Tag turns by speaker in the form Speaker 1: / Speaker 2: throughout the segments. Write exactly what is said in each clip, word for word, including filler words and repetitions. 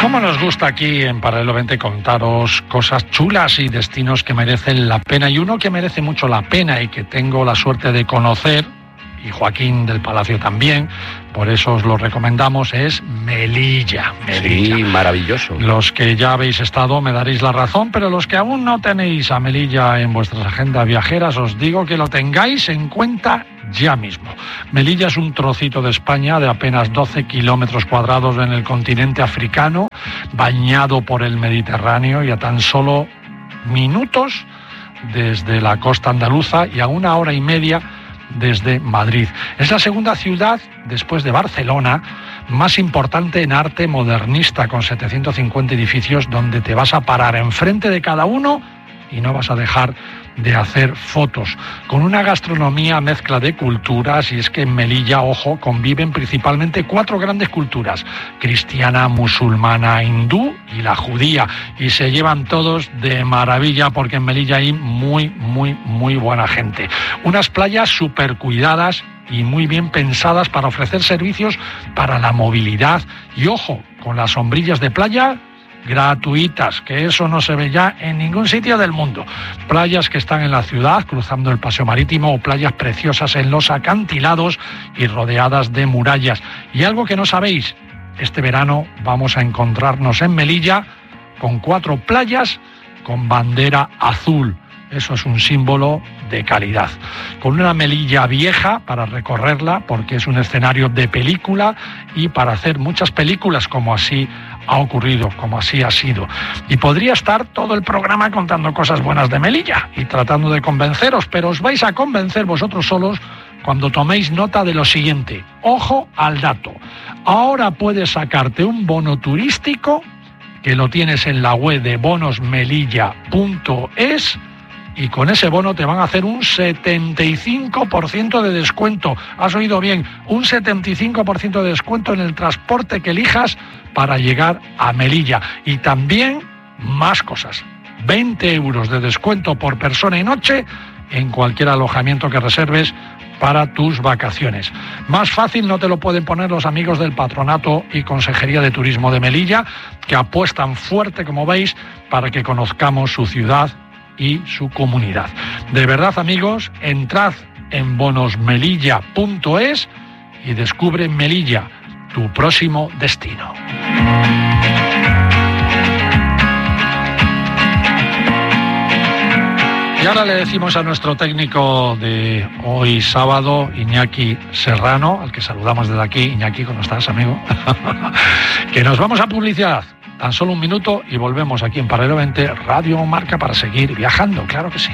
Speaker 1: ¿Cómo nos gusta aquí en Paralelo veinte contaros cosas chulas y destinos que merecen la pena? Y uno que merece mucho la pena y que tengo la suerte de conocer, y Joaquín del Palacio también, por eso os lo recomendamos, es Melilla. Melilla.
Speaker 2: Sí, maravilloso.
Speaker 1: Los que ya habéis estado me daréis la razón, pero los que aún no tenéis a Melilla en vuestras agendas viajeras, os digo que lo tengáis en cuenta ya mismo. Melilla es un trocito de España de apenas doce kilómetros cuadrados en el continente africano, bañado por el Mediterráneo y a tan solo minutos desde la costa andaluza y a una hora y media desde Madrid. Es la segunda ciudad, después de Barcelona, más importante en arte modernista, con setecientos cincuenta edificios donde te vas a parar enfrente de cada uno y no vas a dejar de hacer fotos, con una gastronomía mezcla de culturas, y es que en Melilla, ojo, conviven principalmente cuatro grandes culturas: cristiana, musulmana, hindú y la judía, y se llevan todos de maravilla porque en Melilla hay muy, muy, muy buena gente. Unas playas súper cuidadas y muy bien pensadas para ofrecer servicios para la movilidad, y ojo, con las sombrillas de playa gratuitas, que eso no se ve ya en ningún sitio del mundo. Playas que están en la ciudad, cruzando el paseo marítimo, o playas preciosas en los acantilados y rodeadas de murallas. Y algo que no sabéis, este verano vamos a encontrarnos en Melilla con cuatro playas con bandera azul. Eso es un símbolo de calidad. Con una Melilla vieja para recorrerla, porque es un escenario de película y para hacer muchas películas, como así ha ocurrido, como así ha sido. Y podría estar todo el programa contando cosas buenas de Melilla y tratando de convenceros, pero os vais a convencer vosotros solos cuando toméis nota de lo siguiente. Ojo al dato. Ahora puedes sacarte un bono turístico, que lo tienes en la web de bonos melilla punto es, y con ese bono te van a hacer un setenta y cinco por ciento de descuento. Has oído bien, un setenta y cinco por ciento de descuento en el transporte que elijas para llegar a Melilla. Y también más cosas. veinte euros de descuento por persona y noche en cualquier alojamiento que reserves para tus vacaciones. Más fácil no te lo pueden poner los amigos del Patronato y Consejería de Turismo de Melilla, que apuestan fuerte, como veis, para que conozcamos su ciudad y su comunidad. De verdad, amigos, entrad en bonos melilla punto es y descubre Melilla, tu próximo destino. Y ahora le decimos a nuestro técnico de hoy sábado, Iñaki Serrano, al que saludamos desde aquí. Iñaki, ¿cómo estás, amigo? Que nos vamos a publicidad. Tan solo un minuto y volvemos aquí en Paralelo veinte, Radio Marca, para seguir viajando, claro que sí.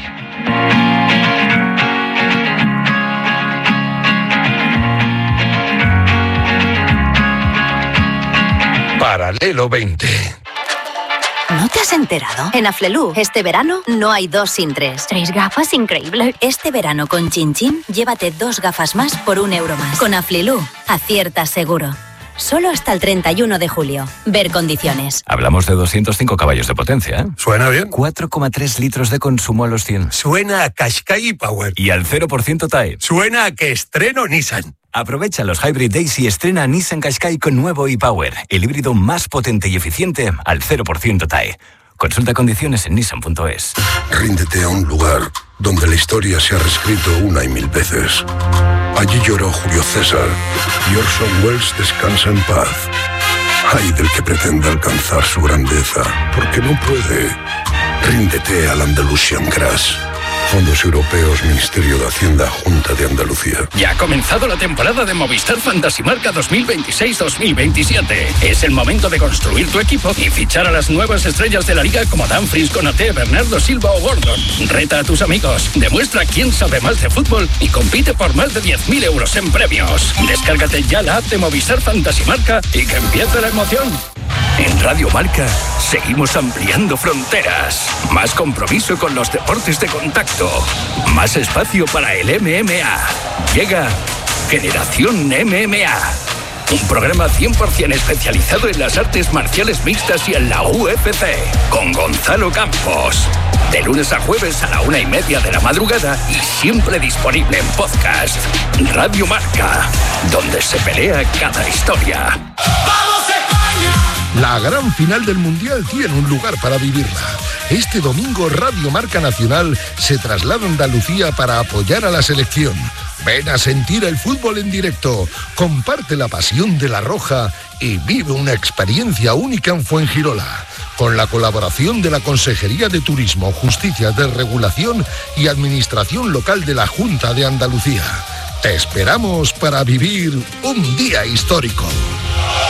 Speaker 3: Paralelo veinte.
Speaker 4: ¿No te has enterado? En Aflelu, este verano no hay dos sin tres.
Speaker 5: ¿Tres gafas? Increíble.
Speaker 4: Este verano con Chin Chin, llévate dos gafas más por un euro más. Con Aflelu, aciertas seguro. Solo hasta el treinta y uno de julio. Ver condiciones.
Speaker 6: Hablamos de doscientos cinco caballos de potencia, ¿eh?
Speaker 3: ¿Suena bien?
Speaker 6: cuatro coma tres litros de consumo a los cien.
Speaker 3: Suena a Qashqai Power.
Speaker 6: Y al cero por ciento T A E.
Speaker 3: Suena a que estreno Nissan.
Speaker 6: Aprovecha los Hybrid Days y estrena Nissan Qashqai con nuevo e-Power, el híbrido más potente y eficiente al cero por ciento T A E. Consulta condiciones en nissan punto es.
Speaker 7: Ríndete a un lugar donde la historia se ha reescrito una y mil veces. Allí lloró Julio César y Orson Welles descansa en paz. Ay del que pretenda alcanzar su grandeza, porque no puede. Ríndete al Andalusian Crash. Fondos Europeos, Ministerio de Hacienda, Junta de Andalucía.
Speaker 8: Ya ha comenzado la temporada de Movistar Fantasy Marca dos mil veintiséis dos mil veintisiete. Es el momento de construir tu equipo y fichar a las nuevas estrellas de la liga como Dumfries, Konaté, Bernardo Silva o Gordon. Reta a tus amigos, demuestra quién sabe más de fútbol y compite por más de diez mil euros en premios. Descárgate ya la app de Movistar Fantasy Marca y que empiece la emoción. En Radio Marca seguimos ampliando fronteras. Más compromiso con los deportes de contacto. Más espacio para el M M A. Llega Generación M M A. Un programa cien por ciento especializado en las artes marciales mixtas y en la U F C. Con Gonzalo Campos. De lunes a jueves a la una y media de la madrugada y siempre disponible en podcast. Radio Marca. Donde se pelea cada historia. ¡Vamos, España!
Speaker 7: La gran final del Mundial tiene un lugar para vivirla. Este domingo Radio Marca Nacional se traslada a Andalucía para apoyar a la selección. Ven a sentir el fútbol en directo, comparte la pasión de la Roja y vive una experiencia única en Fuengirola. Con la colaboración de la Consejería de Turismo, Justicia de Regulación y Administración Local de la Junta de Andalucía. Te esperamos para vivir un día histórico.